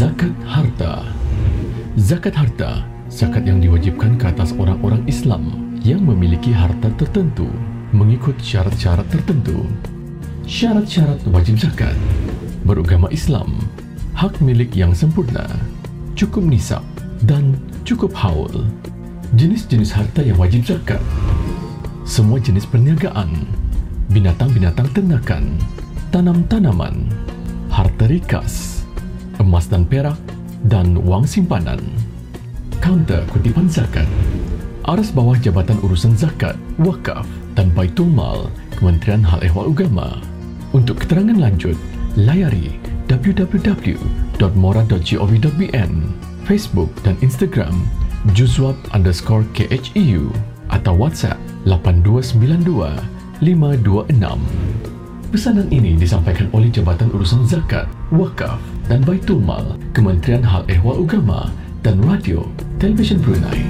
Zakat harta. Zakat harta, zakat yang diwajibkan ke atas orang-orang Islam yang memiliki harta tertentu mengikut syarat-syarat tertentu. Syarat-syarat wajib zakat: beragama Islam, hak milik yang sempurna, cukup nisab dan cukup haul. Jenis-jenis harta yang wajib zakat: semua jenis perniagaan, binatang-binatang ternakan, tanam-tanaman, harta rikas, emas dan perak, dan wang simpanan. Kaunter kutipan zakat: aras bawah Jabatan Urusan Zakat, Wakaf dan Baitul Mal, Kementerian Hal Ehwal Agama. Untuk keterangan lanjut, layari www.mora.gov.bn, Facebook dan Instagram juzwab_KHEU atau WhatsApp 8292 526. Pesanan ini disampaikan oleh Jabatan Urusan Zakat, Wakaf dan Baitul Mal, Kementerian Hal Ehwal Agama dan Radio Televisyen Brunei.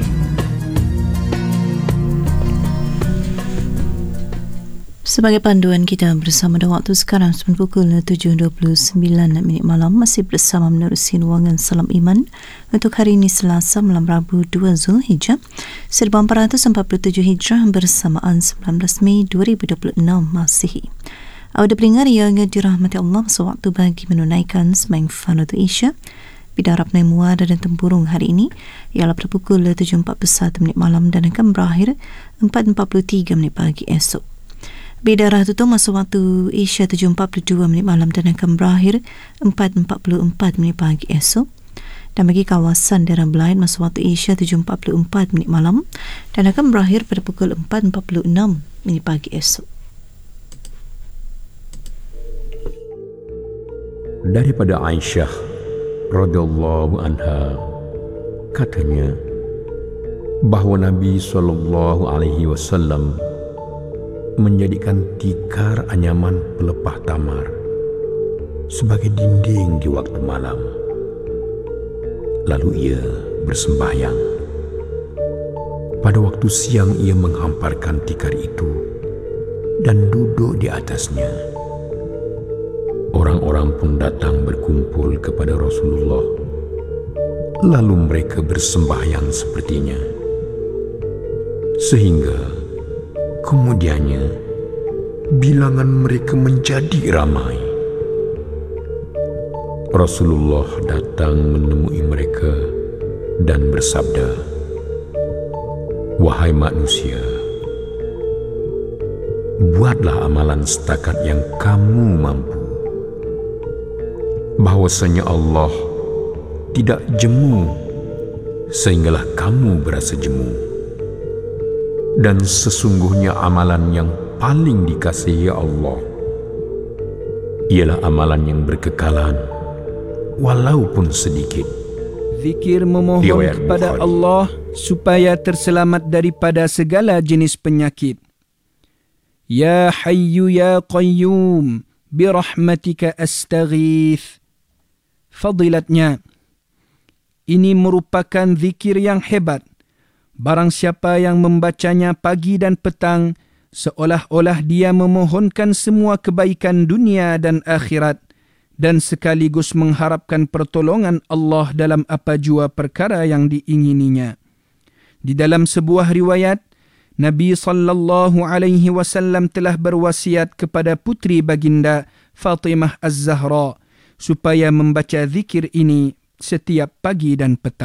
Sebagai panduan kita bersama pada waktu sekarang pukul 7.29 malam, masih bersama menerusi ruangan Salam Iman untuk hari ini Selasa malam Rabu 2 Zulhijjah 1447 Hijrah bersamaan 19 Mei 2026 Masihi. Awak pendengar yang dirahmati Allah, sewaktu bagi menunaikan sembahyang Fardu Isya Bidang Rapnai Muara dan Tempurung hari ini ialah pada pukul 7.41 malam dan akan berakhir 4.43 pagi esok. Bidang Tutup masa waktu Isya 7.42 malam dan akan berakhir 4.44 pagi esok. Dan bagi kawasan daerah Belaid masa waktu Isya 7.44 malam dan akan berakhir pada pukul 4.46 pagi esok. Daripada Aisyah radhiyallahu anha, katanya bahawa Nabi SAW menjadikan tikar anyaman pelepah tamar sebagai dinding di waktu malam. Lalu ia bersembahyang. Pada waktu siang ia menghamparkan tikar itu dan duduk di atasnya. Orang-orang pun datang berkumpul kepada Rasulullah. Lalu mereka bersembahyang sepertinya. Sehingga kemudiannya bilangan mereka menjadi ramai. Rasulullah datang menemui mereka dan bersabda, "Wahai manusia, buatlah amalan setakat yang kamu mampu. Bahwasanya Allah tidak jemu sehinggalah kamu berasa jemu. Dan sesungguhnya amalan yang paling dikasihi Allah ialah amalan yang berkekalan walaupun sedikit." Zikir memohon kepada Allah supaya terselamat daripada segala jenis penyakit. Ya Hayyu Ya Qayyum birahmatika astaghith. Fadilatnya, ini merupakan zikir yang hebat. Barang siapa yang membacanya pagi dan petang, seolah-olah dia memohonkan semua kebaikan dunia dan akhirat dan sekaligus mengharapkan pertolongan Allah dalam apa jua perkara yang diingininya. Di dalam sebuah riwayat, Nabi SAW telah berwasiat kepada putri baginda Fatimah Az-Zahra supaya membaca zikir ini setiap pagi dan petang.